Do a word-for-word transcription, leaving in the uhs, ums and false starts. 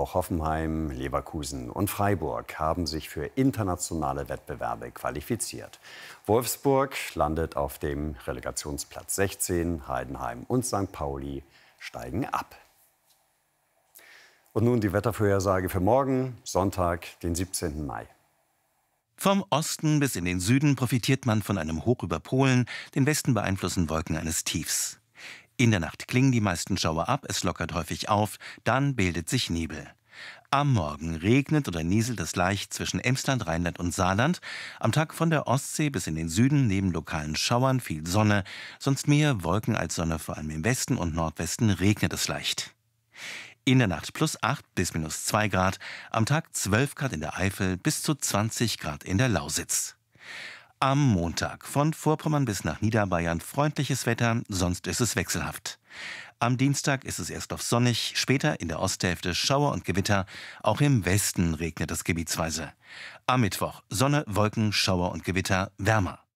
Auch Hoffenheim, Leverkusen und Freiburg haben sich für internationale Wettbewerbe qualifiziert. Wolfsburg landet auf dem Relegationsplatz sechzehn, Heidenheim und Sankt Pauli steigen ab. Und nun die Wettervorhersage für morgen, Sonntag, den siebzehnten Mai. Vom Osten bis in den Süden profitiert man von einem Hoch über Polen, den Westen beeinflussen Wolken eines Tiefs. In der Nacht klingen die meisten Schauer ab, es lockert häufig auf, dann bildet sich Nebel. Am Morgen regnet oder nieselt es leicht zwischen Emsland, Rheinland und Saarland. Am Tag von der Ostsee bis in den Süden neben lokalen Schauern viel Sonne, sonst mehr Wolken als Sonne, vor allem im Westen und Nordwesten regnet es leicht. In der Nacht plus acht bis minus zwei Grad, am Tag zwölf Grad in der Eifel bis zu zwanzig Grad in der Lausitz. Am Montag von Vorpommern bis nach Niederbayern freundliches Wetter, sonst ist es wechselhaft. Am Dienstag ist es erst auf sonnig, später in der Osthälfte Schauer und Gewitter, auch im Westen regnet es gebietsweise. Am Mittwoch Sonne, Wolken, Schauer und Gewitter, wärmer.